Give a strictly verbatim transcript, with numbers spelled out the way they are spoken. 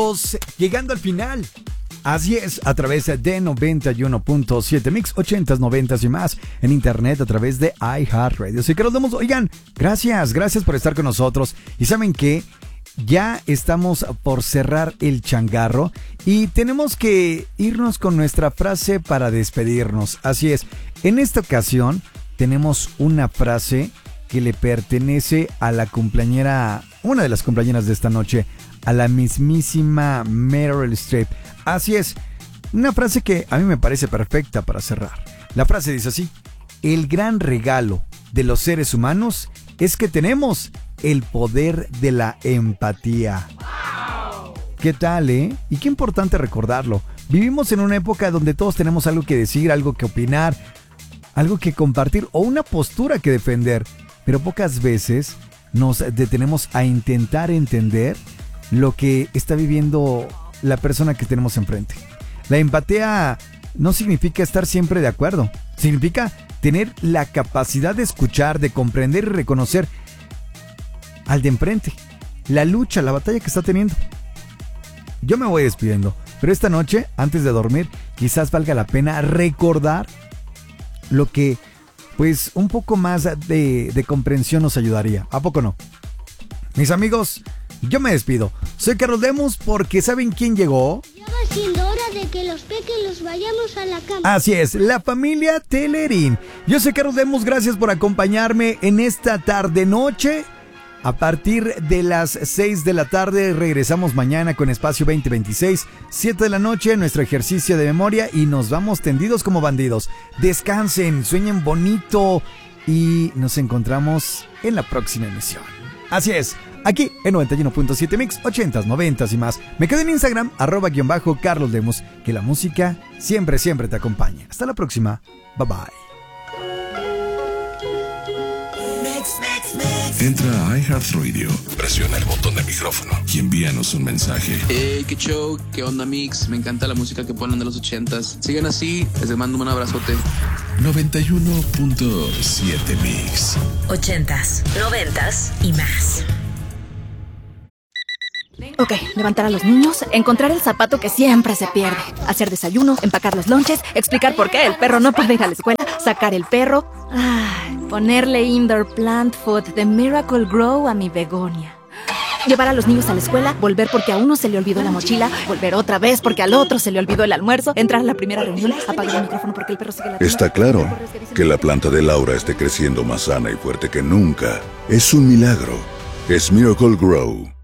Llegando al final. Así es, a través de noventa y uno punto siete Mix, ochentas, noventas y más, en internet a través de iHeartRadio. Así que nos vemos, oigan, gracias, gracias por estar con nosotros. Y ¿saben qué? Ya estamos por cerrar el changarro y tenemos que irnos con nuestra frase para despedirnos. Así es, en esta ocasión tenemos una frase que le pertenece a la cumpleañera, una de las cumpleañeras de esta noche, a la mismísima Meryl Streep. Así es, una frase que a mí me parece perfecta para cerrar. La frase dice así: el gran regalo de los seres humanos es que tenemos el poder de la empatía. ¿Qué tal, eh? Y qué importante recordarlo. Vivimos en una época donde todos tenemos algo que decir, algo que opinar, algo que compartir o una postura que defender, pero pocas veces nos detenemos a intentar entender lo que está viviendo la persona que tenemos enfrente. La empatía no significa estar siempre de acuerdo. Significa tener la capacidad de escuchar, de comprender y reconocer al de enfrente, la lucha, la batalla que está teniendo. Yo me voy despidiendo, pero esta noche, antes de dormir, quizás valga la pena recordar lo que, pues, un poco más de, de comprensión nos ayudaría. ¿A poco no? Mis amigos, yo me despido. Soy Carlos Lemus, porque ¿saben quién llegó? Ya va siendo hora de que los pequeños vayamos a la cama. Así es, la familia Telerín. Yo soy Carlos Lemus, gracias por acompañarme en esta tarde-noche. A partir de las seis de la tarde regresamos mañana con Espacio veinte veintiséis, siete de la noche, nuestro ejercicio de memoria y nos vamos tendidos como bandidos. Descansen, sueñen bonito y nos encontramos en la próxima emisión. Así es, aquí en noventa y uno punto siete Mix, ochentas, noventas y más. Me quedo en Instagram, arroba guión bajo Carlos Lemus. Que la música siempre, siempre te acompañe. Hasta la próxima, bye bye. Entra a iHeartRadio, presiona el botón de micrófono y envíanos un mensaje. Hey, qué show, qué onda, Mix. Me encanta la música que ponen de los ochentas. Sigan así, les mando un abrazote. noventa y uno punto siete Mix. Ochentas, noventas y más. Ok, levantar a los niños, encontrar el zapato que siempre se pierde, hacer desayuno, empacar los lonches, explicar por qué el perro no puede ir a la escuela, sacar el perro, ay, ponerle indoor plant food de Miracle Grow a mi begonia. Llevar a los niños a la escuela, volver porque a uno se le olvidó la mochila, volver otra vez porque al otro se le olvidó el almuerzo, entrar a la primera reunión, apagar el micrófono porque el perro sigue ladrando. Está claro que la planta de Laura esté creciendo más sana y fuerte que nunca. Es un milagro. Es Miracle Grow.